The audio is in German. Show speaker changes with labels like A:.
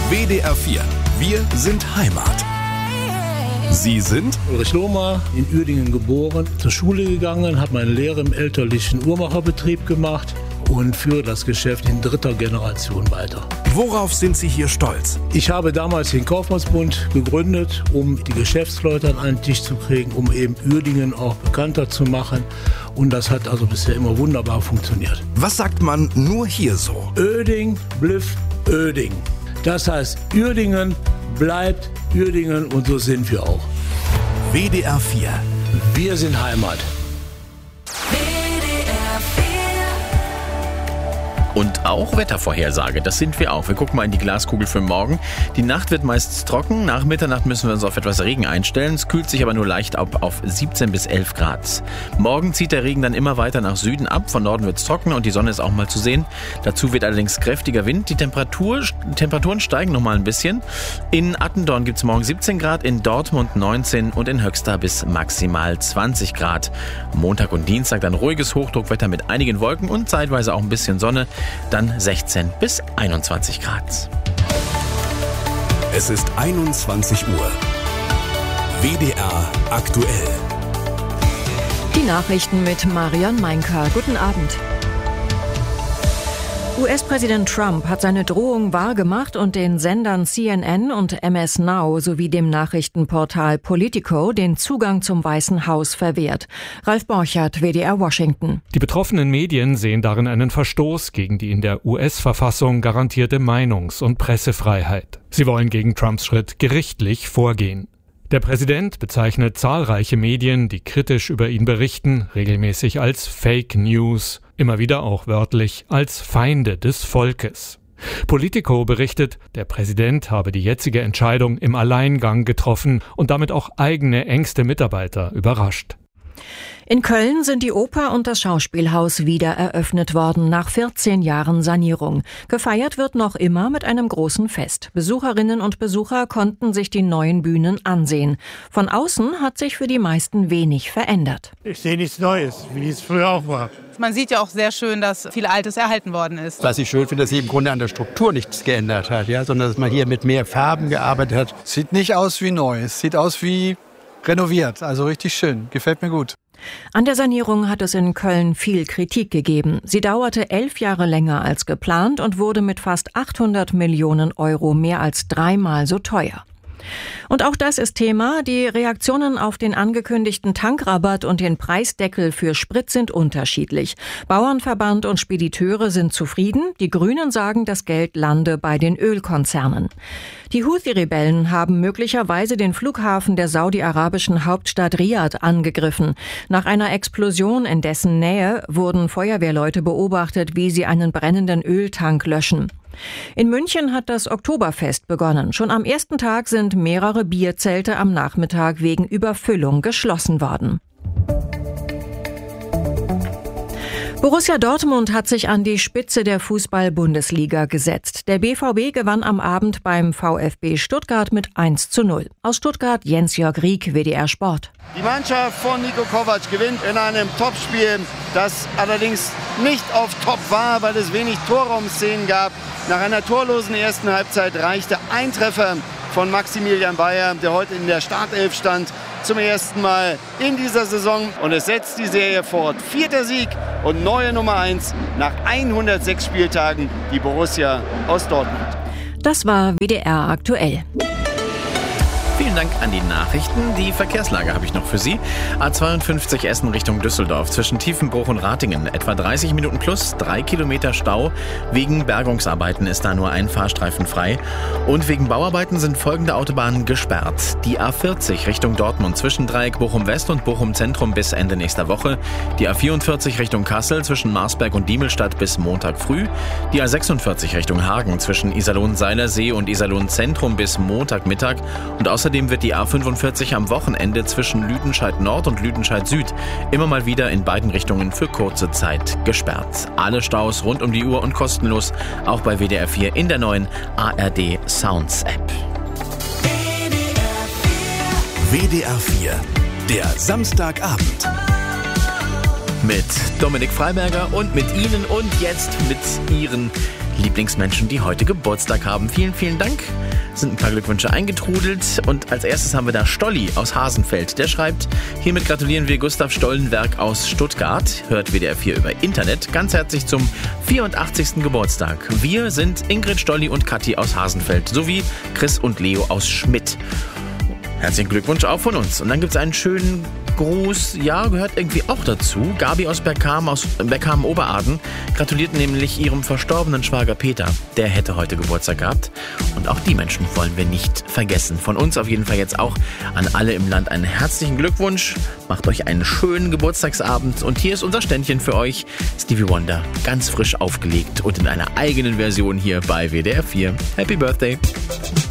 A: WDR 4. Wir sind Heimat. Sie sind?
B: Ulrich Lohmer, in Uerdingen geboren, zur Schule gegangen, habe meine Lehre im elterlichen Uhrmacherbetrieb gemacht und führe das Geschäft in 3. Generation weiter.
A: Worauf sind Sie hier stolz?
B: Ich habe damals den Kaufmannsbund gegründet, um die Geschäftsleute an einen Tisch zu kriegen, um eben Uerdingen auch bekannter zu machen. Und das hat also bisher immer wunderbar funktioniert.
A: Was sagt man nur hier so?
B: Uerding, Bliff, Uerding. Das heißt, Uerdingen bleibt Uerdingen und so sind wir auch.
A: WDR 4.
B: Wir sind Heimat.
C: Und auch Wettervorhersage, das sind wir auch. Wir gucken mal in die Glaskugel für morgen. Die Nacht wird meist trocken. Nach Mitternacht müssen wir uns auf etwas Regen einstellen. Es kühlt sich aber nur leicht ab auf 17 bis 11 Grad. Morgen zieht der Regen dann immer weiter nach Süden ab. Von Norden wird es trocken und die Sonne ist auch mal zu sehen. Dazu wird allerdings kräftiger Wind. Die Temperaturen steigen noch mal ein bisschen. In Attendorn gibt es morgen 17 Grad, in Dortmund 19 und in Höxter bis maximal 20 Grad. Montag und Dienstag dann ruhiges Hochdruckwetter mit einigen Wolken und zeitweise auch ein bisschen Sonne. Dann 16 bis 21 Grad.
A: Es ist 21 Uhr. WDR aktuell.
D: Die Nachrichten mit Marion Meinker. Guten Abend. US-Präsident Trump hat seine Drohung wahrgemacht und den Sendern CNN und MS Now sowie dem Nachrichtenportal Politico den Zugang zum Weißen Haus verwehrt. Ralf Borchardt, WDR Washington.
E: Die betroffenen Medien sehen darin einen Verstoß gegen die in der US-Verfassung garantierte Meinungs- und Pressefreiheit. Sie wollen gegen Trumps Schritt gerichtlich vorgehen. Der Präsident bezeichnet zahlreiche Medien, die kritisch über ihn berichten, regelmäßig als Fake News, immer wieder auch wörtlich als Feinde des Volkes. Politico berichtet, der Präsident habe die jetzige Entscheidung im Alleingang getroffen und damit auch eigene engste Mitarbeiter überrascht.
D: In Köln sind die Oper und das Schauspielhaus wieder eröffnet worden, nach 14 Jahren Sanierung. Gefeiert wird noch immer mit einem großen Fest. Besucherinnen und Besucher konnten sich die neuen Bühnen ansehen. Von außen hat sich für die meisten wenig verändert.
F: Ich sehe nichts Neues, wie es früher auch war.
G: Man sieht ja auch sehr schön, dass viel Altes erhalten worden ist.
H: Was ich schön finde, dass sich im Grunde an der Struktur nichts geändert hat, sondern dass man hier mit mehr Farben gearbeitet hat.
I: Sieht nicht aus wie neu, es sieht aus wie renoviert, also richtig schön, gefällt mir gut.
D: An der Sanierung hat es in Köln viel Kritik gegeben. Sie dauerte 11 Jahre länger als geplant und wurde mit fast 800 Millionen Euro mehr als 3-mal so teuer. Und auch das ist Thema. Die Reaktionen auf den angekündigten Tankrabatt und den Preisdeckel für Sprit sind unterschiedlich. Bauernverband und Spediteure sind zufrieden. Die Grünen sagen, das Geld lande bei den Ölkonzernen. Die Houthi-Rebellen haben möglicherweise den Flughafen der saudi-arabischen Hauptstadt Riad angegriffen. Nach einer Explosion in dessen Nähe wurden Feuerwehrleute beobachtet, wie sie einen brennenden Öltank löschen. In München hat das Oktoberfest begonnen. Schon am ersten Tag sind mehrere Bierzelte am Nachmittag wegen Überfüllung geschlossen worden. Borussia Dortmund hat sich an die Spitze der Fußball-Bundesliga gesetzt. Der BVB gewann am Abend beim VfB Stuttgart mit 1:0. Aus Stuttgart Jens-Jörg Rieck, WDR Sport.
J: Die Mannschaft von Niko Kovac gewinnt in einem Topspiel, das allerdings nicht auf Top war, weil es wenig Torraumszenen gab. Nach einer torlosen ersten Halbzeit reichte ein Treffer von Maximilian Bayer, der heute in der Startelf stand, zum ersten Mal in dieser Saison. Und es setzt die Serie fort. 4. Sieg und neue Nummer 1 nach 106 Spieltagen, die Borussia aus Dortmund.
D: Das war WDR aktuell.
C: Vielen Dank an die Nachrichten. Die Verkehrslage habe ich noch für Sie. A52 Essen Richtung Düsseldorf. Zwischen Tiefenbruch und Ratingen. Etwa 30 Minuten plus, 3 Kilometer Stau. Wegen Bergungsarbeiten ist da nur ein Fahrstreifen frei. Und wegen Bauarbeiten sind folgende Autobahnen gesperrt. Die A40 Richtung Dortmund zwischen Dreieck Bochum West und Bochum Zentrum bis Ende nächster Woche. Die A44 Richtung Kassel zwischen Marsberg und Diemelstadt bis Montag früh. Die A46 Richtung Hagen zwischen Iserlohn-Seilersee und Iserlohn-Zentrum bis Montagmittag. Und außerdem wird die A45 am Wochenende zwischen Lüdenscheid Nord und Lüdenscheid Süd immer mal wieder in beiden Richtungen für kurze Zeit gesperrt. Alle Staus rund um die Uhr und kostenlos, auch bei WDR 4 in der neuen ARD Sounds App.
A: WDR 4, der Samstagabend.
C: Mit Dominik Freiberger und mit Ihnen und jetzt mit Ihren Lieblingsmenschen, die heute Geburtstag haben. Vielen, vielen Dank. Sind ein paar Glückwünsche eingetrudelt. Und als erstes haben wir da Stolli aus Hasenfeld. Der schreibt, hiermit gratulieren wir Gustav Stollenberg aus Stuttgart. Hört WDR 4 über Internet. Ganz herzlich zum 84. Geburtstag. Wir sind Ingrid, Stolli und Kathi aus Hasenfeld sowie Chris und Leo aus Schmidt. Herzlichen Glückwunsch auch von uns. Und dann gibt es einen schönen Gruß, ja, gehört irgendwie auch dazu. Gabi aus Bergkamen-Oberaden gratuliert nämlich ihrem verstorbenen Schwager Peter. Der hätte heute Geburtstag gehabt. Und auch die Menschen wollen wir nicht vergessen. Von uns auf jeden Fall jetzt auch an alle im Land einen herzlichen Glückwunsch. Macht euch einen schönen Geburtstagsabend. Und hier ist unser Ständchen für euch. Stevie Wonder, ganz frisch aufgelegt und in einer eigenen Version hier bei WDR 4. Happy Birthday!